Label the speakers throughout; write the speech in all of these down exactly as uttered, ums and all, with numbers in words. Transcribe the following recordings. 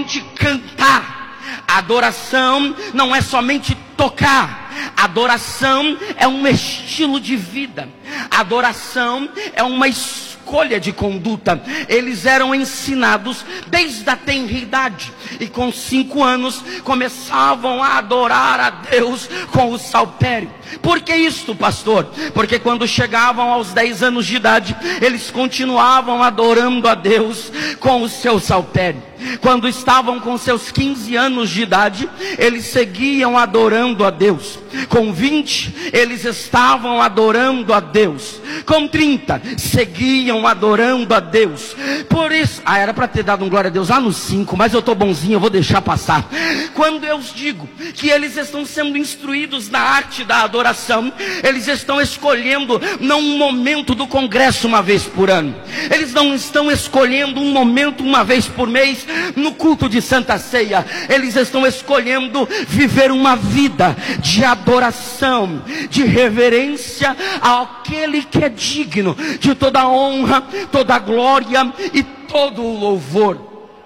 Speaker 1: somente cantar. Adoração não é somente tocar. Adoração é um estilo de vida. Adoração é uma escolha de conduta. Eles eram ensinados desde a tenridade, e com cinco anos começavam a adorar a Deus com o saltério. Por que isto, pastor? Porque quando chegavam aos dez anos de idade, eles continuavam adorando a Deus com o seu saltério. Quando estavam com seus quinze anos de idade, eles seguiam adorando a Deus. Com vinte, eles estavam adorando a Deus. Com trinta, seguiam adorando a Deus. Por isso, ah, era para ter dado um glória a Deus lá nos cinco, mas eu estou bonzinho, eu vou deixar passar. Quando eu digo que eles estão sendo instruídos na arte da adoração, eles estão escolhendo não um momento do congresso uma vez por ano. Eles não estão escolhendo um momento uma vez por mês no culto de Santa Ceia. Eles estão escolhendo viver uma vida de adoração, de reverência àquele que é digno de toda honra, toda glória e todo o louvor.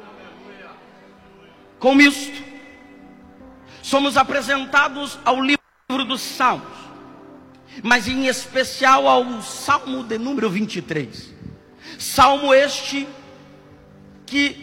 Speaker 1: Com isto, somos apresentados ao livro dos Salmos, mas em especial ao Salmo de número vinte e três. Salmo este que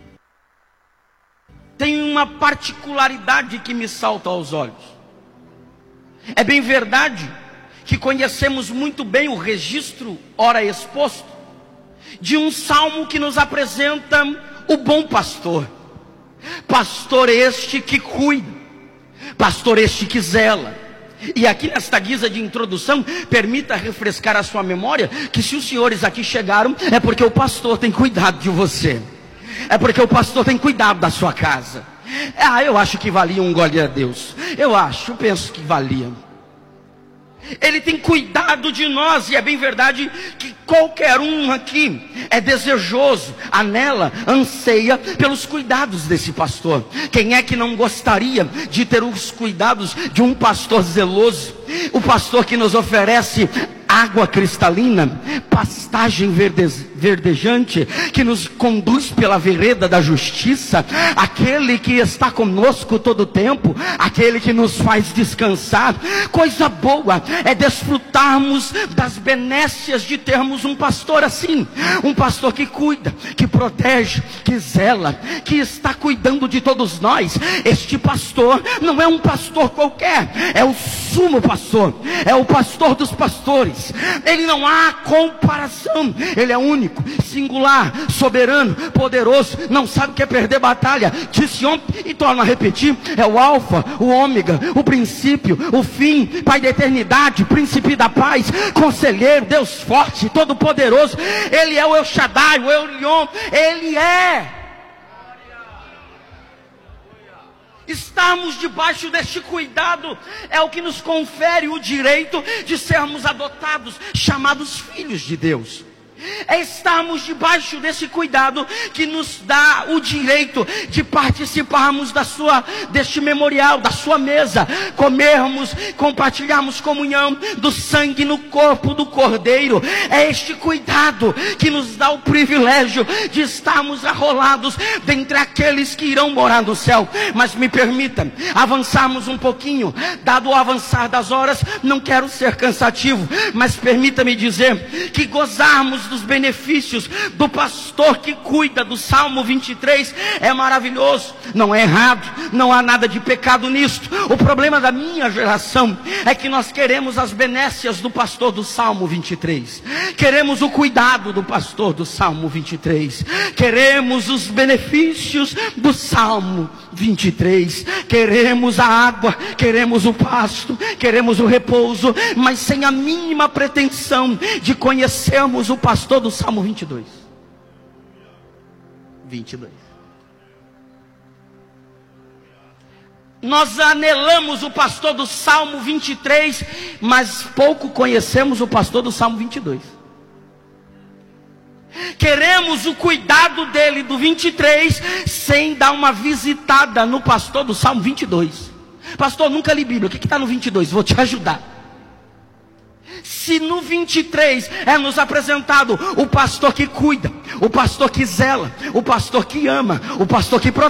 Speaker 1: tem uma particularidade que me salta aos olhos. É bem verdade que conhecemos muito bem o registro ora exposto de um salmo que nos apresenta o bom pastor. Pastor este que cuida, pastor este que zela. E aqui nesta guisa de introdução, permita refrescar a sua memória que se os senhores aqui chegaram, é porque o pastor tem cuidado de você. É porque o pastor tem cuidado da sua casa. Ah, eu acho que valia um glória a Deus. Eu acho, penso que valia. Ele tem cuidado de nós, e é bem verdade que qualquer um aqui é desejoso, anela, anseia pelos cuidados desse pastor. Quem é que não gostaria de ter os cuidados de um pastor zeloso? O pastor que nos oferece água cristalina, pastagem verde, verdejante, que nos conduz pela vereda da justiça, aquele que está conosco todo o tempo, aquele que nos faz descansar. Coisa boa é desfrutarmos das benécias de termos um pastor assim, um pastor que cuida, que protege, que zela, que está cuidando de todos nós. Este pastor não é um pastor qualquer, é o sumo pastor, é o pastor dos pastores. Ele não há comparação. Ele é único, singular, soberano, poderoso, não sabe o que é perder batalha. Disse ontem e torna a repetir: é o alfa, o ômega, o princípio, o fim, Pai da eternidade, príncipe da paz, conselheiro, Deus forte, todo poderoso. Ele é o El Shaddai, o Elion. Ele é. Estarmos debaixo deste cuidado é o que nos confere o direito de sermos adotados, chamados filhos de Deus. É estarmos debaixo desse cuidado que nos dá o direito de participarmos da sua, deste memorial, da sua mesa, comermos, compartilharmos comunhão do sangue no corpo do Cordeiro. É este cuidado que nos dá o privilégio de estarmos arrolados dentre aqueles que irão morar no céu. Mas me permita avançarmos um pouquinho, dado o avançar das horas, não quero ser cansativo, mas permita-me dizer que gozarmos dos benefícios do pastor que cuida do Salmo vinte e três é maravilhoso, não é errado, não há nada de pecado nisto. O problema da minha geração é que nós queremos as benécias do pastor do Salmo vinte e três, queremos o cuidado do pastor do Salmo vinte e três, queremos os benefícios do Salmo vinte e três, queremos a água, queremos o pasto, queremos o repouso, mas sem a mínima pretensão de conhecermos o pastor do Salmo vinte e dois. vinte e dois. Nós anelamos o pastor do Salmo vinte e três, mas pouco conhecemos o pastor do Salmo vinte e dois. Queremos o cuidado dele do vinte e três, sem dar uma visitada no pastor do Salmo vinte e dois. Pastor, nunca li Bíblia, o que está no vinte e dois? Vou te ajudar. Se no vinte e três é nos apresentado o pastor que cuida, o pastor que zela, o pastor que ama, o pastor que protege,